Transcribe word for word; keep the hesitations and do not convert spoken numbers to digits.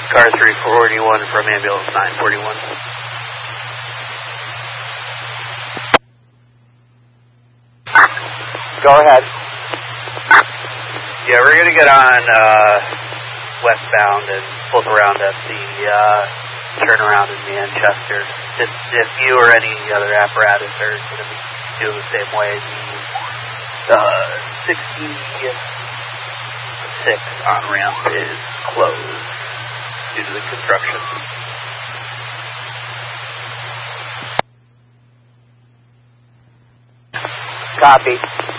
car three forty-one from ambulance nine forty-one. Go ahead. Yeah, we're going to get on uh, westbound and flip around at the uh, turnaround in Manchester. If, if you or any other apparatus are going to be doing the same way, the uh, sixty-six on-ramp is closed due to the construction. Copy.